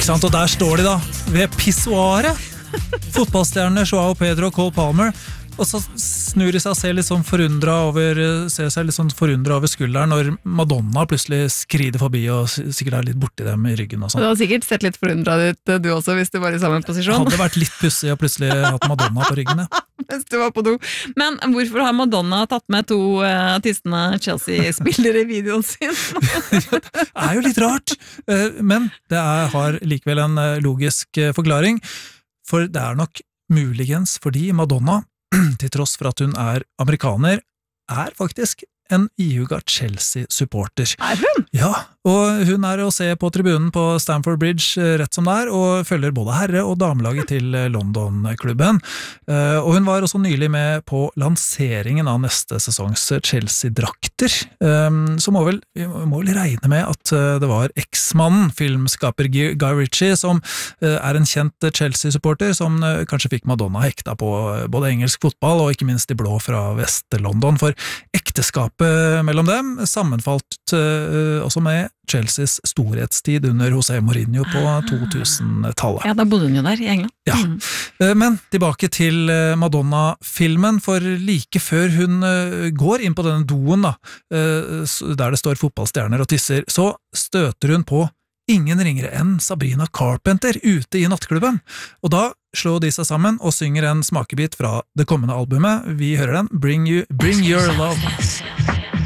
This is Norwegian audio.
Ikke sant? Og der står de da, ved pissoaret. Fotballstjernene Joao Pedro og Cole Palmer. Og så snur de seg og ser seg litt sånn forundret over skulderen når Madonna plutselig skrider forbi og sikkert litt borti dem i ryggen og sånn. Du har sikkert sett litt forundret ut du også hvis du var i samme posisjon. Hadde vært litt pussig og plutselig hatt Madonna på ryggen, ja. Mens du var på do. Men hvorfor har Madonna tatt med 2 tistende Chelsea-spillere i videoen sin? Det er jo litt rart, men det har likevel en logisk forklaring, for det er nok muligens fordi Madonna, til tross for at hun er amerikaner, er faktisk en ihuga Chelsea-supporter. Er hun? Ja, og hun er å se på tribunen på Stamford Bridge rett som der, og følger både herre- og damelaget til London-klubben. Og hun var også nylig med på lanseringen av neste sesongs Chelsea-drakter. Så må vel regne med at det var eksmannen, filmskaper Guy Ritchie, som er en kjent Chelsea-supporter, som kanskje fikk Madonna hekta på både engelsk fotball og ikke minst de blå fra Vest-London, for ekteskapet mellom dem sammenfalt også med Chelseas storhetstid under José Mourinho på 2000-tallet. Ja, da bodde hun jo der i England. Ja, men tilbake til Madonna-filmen, for like før hun går inn på denne doen da, der det står fotballstjerner og tisser, så støter hun på ingen ringere enn Sabrina Carpenter ute i nattklubben, og da slår de seg sammen og synger en smakebit fra det kommende albumet. Vi hører den, Bring Your Love.